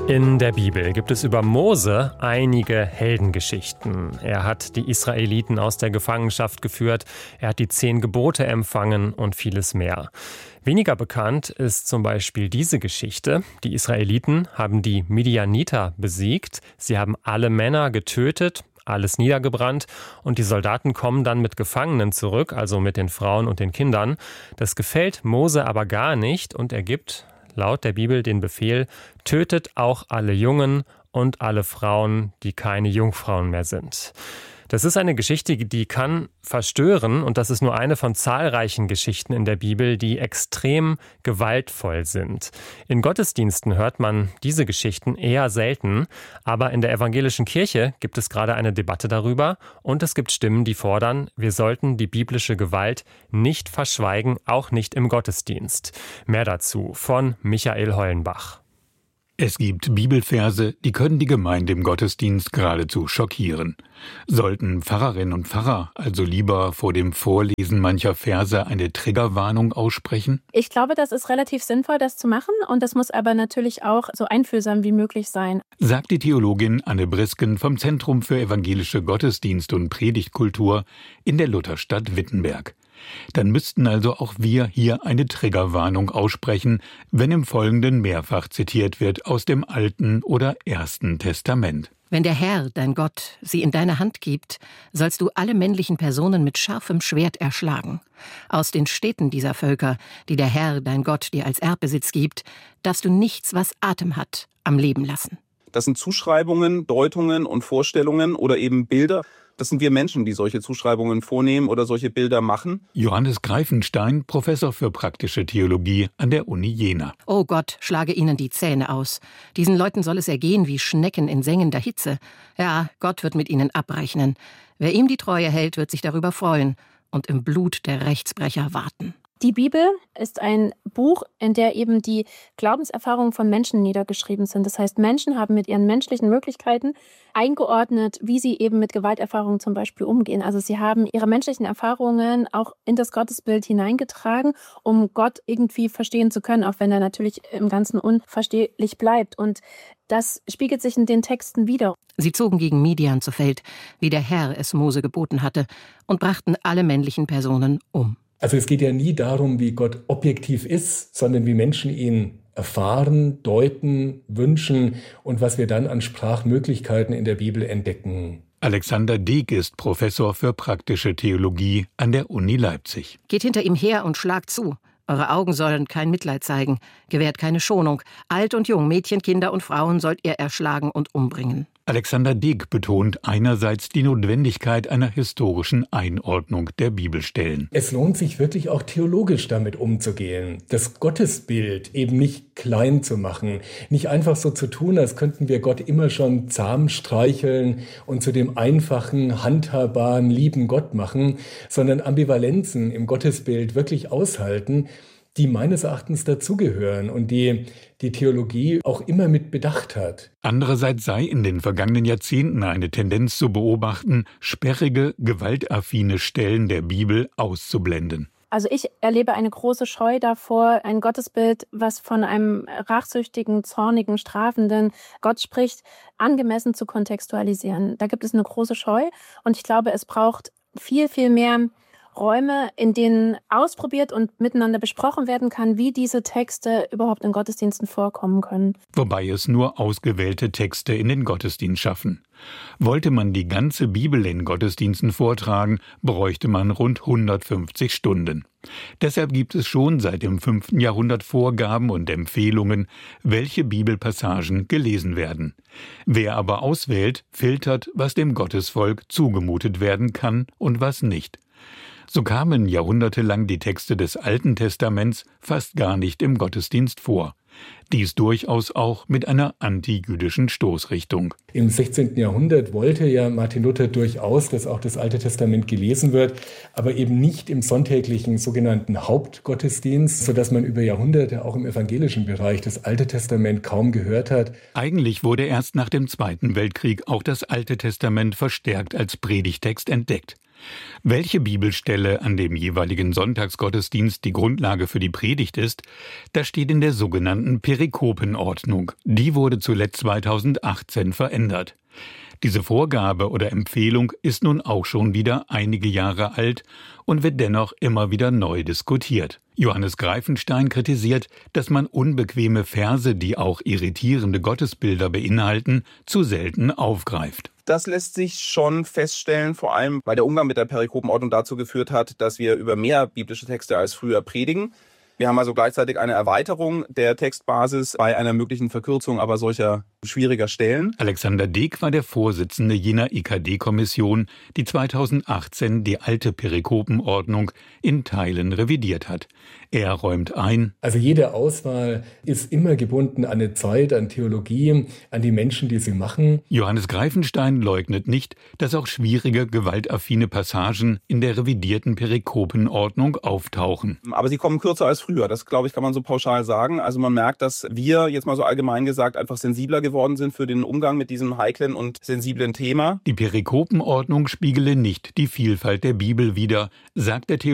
In der Bibel gibt es über Mose einige Heldengeschichten. Er hat die Israeliten aus der Gefangenschaft geführt, er hat die 10 Gebote empfangen und vieles mehr. Weniger bekannt ist zum Beispiel diese Geschichte. Die Israeliten haben die Midianiter besiegt, sie haben alle Männer getötet, alles niedergebrannt und die Soldaten kommen dann mit Gefangenen zurück, also mit den Frauen und den Kindern. Das gefällt Mose aber gar nicht und er gibt laut der Bibel den Befehl, tötet auch alle Jungen und alle Frauen, die keine Jungfrauen mehr sind. Das ist eine Geschichte, die kann verstören und das ist nur eine von zahlreichen Geschichten in der Bibel, die extrem gewaltvoll sind. In Gottesdiensten hört man diese Geschichten eher selten, aber in der evangelischen Kirche gibt es gerade eine Debatte darüber und es gibt Stimmen, die fordern, wir sollten die biblische Gewalt nicht verschweigen, auch nicht im Gottesdienst. Mehr dazu von Michael Hollenbach. Es gibt Bibelverse, die können die Gemeinde im Gottesdienst geradezu schockieren. Sollten Pfarrerinnen und Pfarrer also lieber vor dem Vorlesen mancher Verse eine Triggerwarnung aussprechen? Ich glaube, das ist relativ sinnvoll, das zu machen und das muss aber natürlich auch so einfühlsam wie möglich sein. Sagt die Theologin Anne Brisken vom Zentrum für evangelische Gottesdienst- und Predigtkultur in der Lutherstadt Wittenberg. Dann müssten also auch wir hier eine Triggerwarnung aussprechen, wenn im Folgenden mehrfach zitiert wird aus dem Alten oder Ersten Testament. Wenn der Herr, dein Gott, sie in deine Hand gibt, sollst du alle männlichen Personen mit scharfem Schwert erschlagen. Aus den Städten dieser Völker, die der Herr, dein Gott, dir als Erbbesitz gibt, darfst du nichts, was Atem hat, am Leben lassen. Das sind Zuschreibungen, Deutungen und Vorstellungen oder eben Bilder. Das sind wir Menschen, die solche Zuschreibungen vornehmen oder solche Bilder machen. Johannes Greifenstein, Professor für praktische Theologie an der Uni Jena. O Gott, schlage ihnen die Zähne aus. Diesen Leuten soll es ergehen wie Schnecken in sengender Hitze. Ja, Gott wird mit ihnen abrechnen. Wer ihm die Treue hält, wird sich darüber freuen und im Blut der Rechtsbrecher warten. Die Bibel ist ein Buch, in der eben die Glaubenserfahrungen von Menschen niedergeschrieben sind. Das heißt, Menschen haben mit ihren menschlichen Möglichkeiten eingeordnet, wie sie eben mit Gewalterfahrungen zum Beispiel umgehen. Also sie haben ihre menschlichen Erfahrungen auch in das Gottesbild hineingetragen, um Gott irgendwie verstehen zu können, auch wenn er natürlich im Ganzen unverstehlich bleibt. Und das spiegelt sich in den Texten wider. Sie zogen gegen Midian zu Feld, wie der Herr es Mose geboten hatte, und brachten alle männlichen Personen um. Also es geht ja nie darum, wie Gott objektiv ist, sondern wie Menschen ihn erfahren, deuten, wünschen und was wir dann an Sprachmöglichkeiten in der Bibel entdecken. Alexander Deek ist Professor für praktische Theologie an der Uni Leipzig. Geht hinter ihm her und schlagt zu. Eure Augen sollen kein Mitleid zeigen, gewährt keine Schonung. Alt und jung, Mädchen, Kinder und Frauen sollt ihr erschlagen und umbringen. Alexander Deek betont einerseits die Notwendigkeit einer historischen Einordnung der Bibelstellen. Es lohnt sich wirklich auch theologisch damit umzugehen, das Gottesbild eben nicht klein zu machen, nicht einfach so zu tun, als könnten wir Gott immer schon zahm streicheln und zu dem einfachen, handhabbaren, lieben Gott machen, sondern Ambivalenzen im Gottesbild wirklich aushalten, die meines Erachtens dazugehören und die Theologie auch immer mit bedacht hat. Andererseits sei in den vergangenen Jahrzehnten eine Tendenz zu beobachten, sperrige, gewaltaffine Stellen der Bibel auszublenden. Also ich erlebe eine große Scheu davor, ein Gottesbild, was von einem rachsüchtigen, zornigen, strafenden Gott spricht, angemessen zu kontextualisieren. Da gibt es eine große Scheu und ich glaube, es braucht viel, viel mehr Räume, in denen ausprobiert und miteinander besprochen werden kann, wie diese Texte überhaupt in Gottesdiensten vorkommen können. Wobei es nur ausgewählte Texte in den Gottesdienst schaffen. Wollte man die ganze Bibel in Gottesdiensten vortragen, bräuchte man rund 150 Stunden. Deshalb gibt es schon seit dem 5. Jahrhundert Vorgaben und Empfehlungen, welche Bibelpassagen gelesen werden. Wer aber auswählt, filtert, was dem Gottesvolk zugemutet werden kann und was nicht. So kamen jahrhundertelang die Texte des Alten Testaments fast gar nicht im Gottesdienst vor. Dies durchaus auch mit einer antijüdischen Stoßrichtung. Im 16. Jahrhundert wollte ja Martin Luther durchaus, dass auch das Alte Testament gelesen wird, aber eben nicht im sonntäglichen sogenannten Hauptgottesdienst, sodass man über Jahrhunderte auch im evangelischen Bereich das Alte Testament kaum gehört hat. Eigentlich wurde erst nach dem Zweiten Weltkrieg auch das Alte Testament verstärkt als Predigtext entdeckt. Welche Bibelstelle an dem jeweiligen Sonntagsgottesdienst die Grundlage für die Predigt ist, das steht in der sogenannten Perikopenordnung. Die wurde zuletzt 2018 verändert. Diese Vorgabe oder Empfehlung ist nun auch schon wieder einige Jahre alt und wird dennoch immer wieder neu diskutiert. Johannes Greifenstein kritisiert, dass man unbequeme Verse, die auch irritierende Gottesbilder beinhalten, zu selten aufgreift. Das lässt sich schon feststellen, vor allem weil der Umgang mit der Perikopenordnung dazu geführt hat, dass wir über mehr biblische Texte als früher predigen. Wir haben also gleichzeitig eine Erweiterung der Textbasis bei einer möglichen Verkürzung aber solcher schwieriger Stellen. Alexander Deek war der Vorsitzende jener IKD-Kommission, die 2018 die alte Perikopenordnung in Teilen revidiert hat. Er räumt ein: Also jede Auswahl ist immer gebunden an eine Zeit, an Theologie, an die Menschen, die sie machen. Johannes Greifenstein leugnet nicht, dass auch schwierige, gewaltaffine Passagen in der revidierten Perikopenordnung auftauchen. Aber sie kommen kürzer als früher. Das, glaube ich, kann man so pauschal sagen. Also man merkt, dass wir, jetzt mal so allgemein gesagt, einfach sensibler geworden sind für den Umgang mit diesem heiklen und sensiblen Thema. Die Perikopenordnung spiegele nicht die Vielfalt der Bibel wider, sagt der